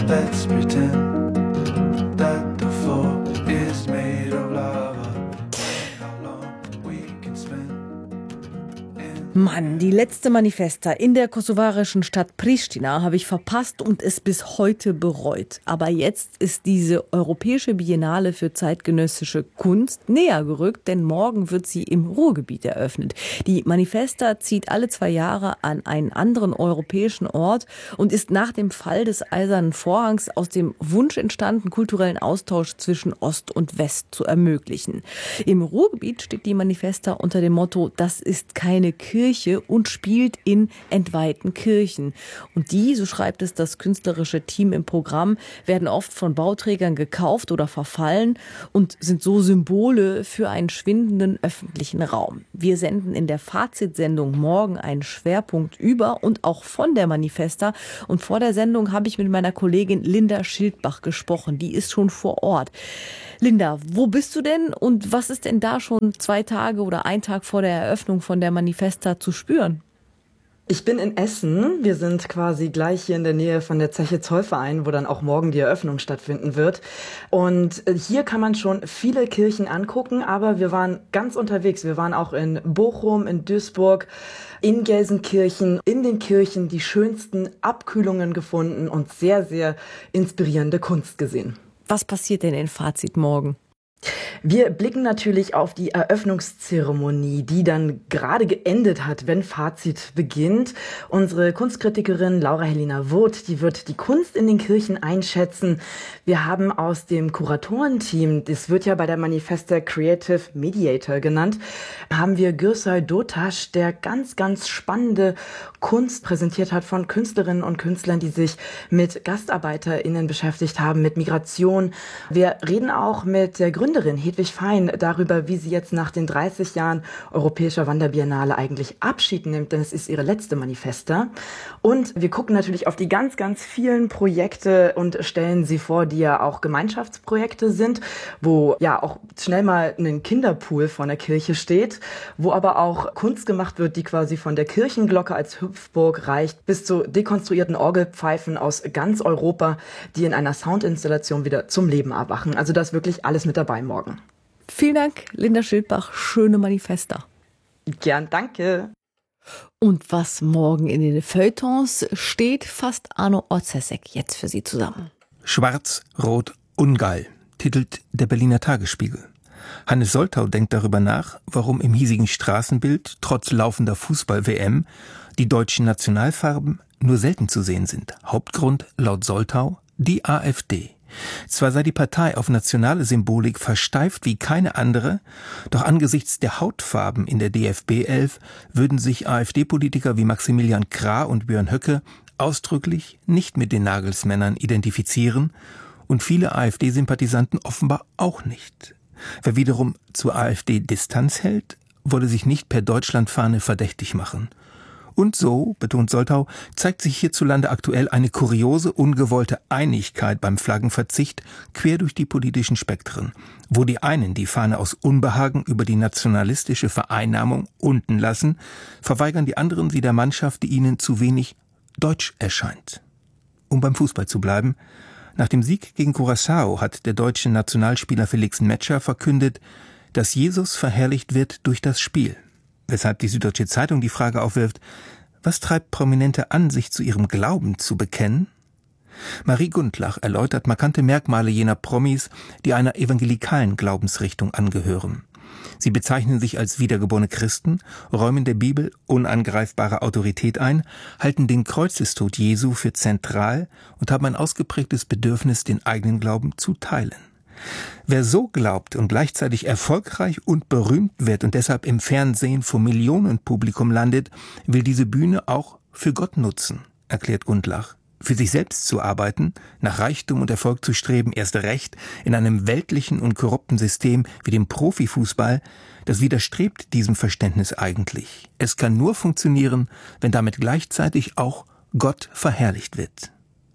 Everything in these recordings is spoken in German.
Let's pretend that the floor is made of lava. How long we can spend. Mann, die letzte Manifesta in der kosovarischen Stadt Pristina habe ich verpasst und es bis heute bereut. Aber jetzt ist diese europäische Biennale für zeitgenössische Kunst näher gerückt, denn morgen wird sie im Ruhrgebiet eröffnet. Die Manifesta zieht alle 2 Jahre an einen anderen europäischen Ort und ist nach dem Fall des Eisernen Vorhangs aus dem Wunsch entstanden, kulturellen Austausch zwischen Ost und West zu ermöglichen. Im Ruhrgebiet steht die Manifesta unter dem Motto, das ist keine Kirche und spielt in entweihten Kirchen. Und die, so schreibt es das künstlerische Team im Programm, werden oft von Bauträgern gekauft oder verfallen und sind so Symbole für einen schwindenden öffentlichen Raum. Wir senden in der Fazitsendung morgen einen Schwerpunkt über und auch von der Manifesta. Und vor der Sendung habe ich mit meiner Kollegin Linda Schildbach gesprochen. Die ist schon vor Ort. Linda, wo bist du denn und was ist denn da schon 2 Tage oder 1 Tag vor der Eröffnung von der Manifesta zu spüren? Ich bin in Essen. Wir sind quasi gleich hier in der Nähe von der Zeche Zollverein, wo dann auch morgen die Eröffnung stattfinden wird. Und hier kann man schon viele Kirchen angucken, aber wir waren ganz unterwegs. Wir waren auch in Bochum, in Duisburg, in Gelsenkirchen, in den Kirchen die schönsten Abkühlungen gefunden und sehr, sehr inspirierende Kunst gesehen. Was passiert denn in Fazit morgen? Wir blicken natürlich auf die Eröffnungszeremonie, die dann gerade geendet hat, wenn Fazit beginnt. Unsere Kunstkritikerin Laura Helena Woth, die wird die Kunst in den Kirchen einschätzen. Wir haben aus dem Kuratorenteam, das wird ja bei der Manifesta Creative Mediator genannt, haben wir Gürsay Dotaş, der ganz, ganz spannende Kunst präsentiert hat von Künstlerinnen und Künstlern, die sich mit GastarbeiterInnen beschäftigt haben, mit Migration. Wir reden auch mit der Gründerin Hedwig Fein darüber, wie sie jetzt nach den 30 Jahren Europäischer Wanderbiennale eigentlich Abschied nimmt, denn es ist ihre letzte Manifesta. Und wir gucken natürlich auf die ganz, ganz vielen Projekte und stellen sie vor, die ja auch Gemeinschaftsprojekte sind, wo ja auch schnell mal ein Kinderpool vor der Kirche steht, wo aber auch Kunst gemacht wird, die quasi von der Kirchenglocke als Hüpfburg reicht, bis zu dekonstruierten Orgelpfeifen aus ganz Europa, die in einer Soundinstallation wieder zum Leben erwachen. Also da ist wirklich alles mit dabei morgen. Vielen Dank, Linda Schildbach. Schöne Manifesta. Gern, danke. Und was morgen in den Feuilletons steht, fasst Arno Orzesek jetzt für Sie zusammen. Schwarz, Rot, Ungeil, titelt der Berliner Tagesspiegel. Hannes Soltau denkt darüber nach, warum im hiesigen Straßenbild trotz laufender Fußball-WM die deutschen Nationalfarben nur selten zu sehen sind. Hauptgrund laut Soltau die AfD. Zwar sei die Partei auf nationale Symbolik versteift wie keine andere, doch angesichts der Hautfarben in der DFB 11 würden sich AfD-Politiker wie Maximilian Krah und Björn Höcke ausdrücklich nicht mit den Nagelsmännern identifizieren und viele AfD-Sympathisanten offenbar auch nicht. Wer wiederum zur AfD Distanz hält, wolle sich nicht per Deutschlandfahne verdächtig machen. Und so, betont Soltau, zeigt sich hierzulande aktuell eine kuriose, ungewollte Einigkeit beim Flaggenverzicht quer durch die politischen Spektren, wo die einen die Fahne aus Unbehagen über die nationalistische Vereinnahmung unten lassen, verweigern die anderen sie der Mannschaft, die ihnen zu wenig deutsch erscheint. Um beim Fußball zu bleiben: Nach dem Sieg gegen Curaçao hat der deutsche Nationalspieler Felix Metscher verkündet, dass Jesus verherrlicht wird durch das Spiel. Weshalb die Süddeutsche Zeitung die Frage aufwirft: Was treibt Prominente an, sich zu ihrem Glauben zu bekennen? Marie Gundlach erläutert markante Merkmale jener Promis, die einer evangelikalen Glaubensrichtung angehören. Sie bezeichnen sich als wiedergeborene Christen, räumen der Bibel unangreifbare Autorität ein, halten den Kreuzestod Jesu für zentral und haben ein ausgeprägtes Bedürfnis, den eigenen Glauben zu teilen. Wer so glaubt und gleichzeitig erfolgreich und berühmt wird und deshalb im Fernsehen vor Millionenpublikum landet, will diese Bühne auch für Gott nutzen, erklärt Gundlach. Für sich selbst zu arbeiten, nach Reichtum und Erfolg zu streben, erst recht in einem weltlichen und korrupten System wie dem Profifußball, das widerstrebt diesem Verständnis eigentlich. Es kann nur funktionieren, wenn damit gleichzeitig auch Gott verherrlicht wird.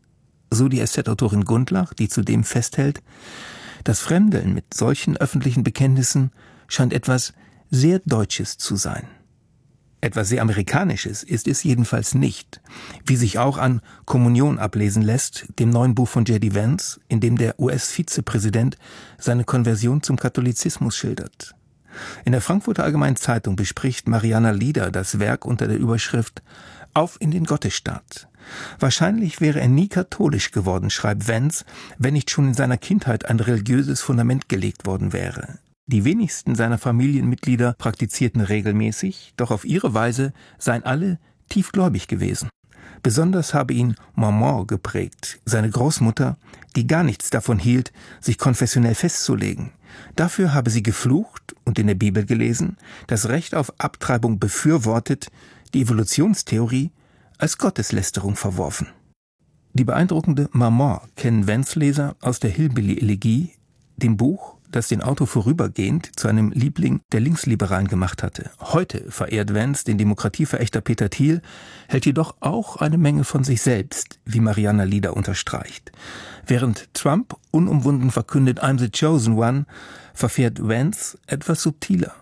So die SZ-Autorin Gundlach, die zudem festhält: Das Fremdeln mit solchen öffentlichen Bekenntnissen scheint etwas sehr Deutsches zu sein. Etwas sehr Amerikanisches ist es jedenfalls nicht, wie sich auch an Kommunion ablesen lässt, dem neuen Buch von J.D. Vance, in dem der US-Vizepräsident seine Konversion zum Katholizismus schildert. In der Frankfurter Allgemeinen Zeitung bespricht Mariana Lieder das Werk unter der Überschrift »Auf in den Gottesstaat«. Wahrscheinlich wäre er nie katholisch geworden, schreibt Vance, wenn nicht schon in seiner Kindheit ein religiöses Fundament gelegt worden wäre. Die wenigsten seiner Familienmitglieder praktizierten regelmäßig, doch auf ihre Weise seien alle tiefgläubig gewesen. Besonders habe ihn Maman geprägt, seine Großmutter, die gar nichts davon hielt, sich konfessionell festzulegen. Dafür habe sie geflucht und in der Bibel gelesen, das Recht auf Abtreibung befürwortet, die Evolutionstheorie als Gotteslästerung verworfen. Die beeindruckende Maman kennen Vance-Leser aus der Hillbilly-Elegie, dem Buch, das den Autor vorübergehend zu einem Liebling der Linksliberalen gemacht hatte. Heute verehrt Vance den Demokratieverächter Peter Thiel, hält jedoch auch eine Menge von sich selbst, wie Mariana Lieder unterstreicht. Während Trump unumwunden verkündet, I'm the chosen one, verfährt Vance etwas subtiler.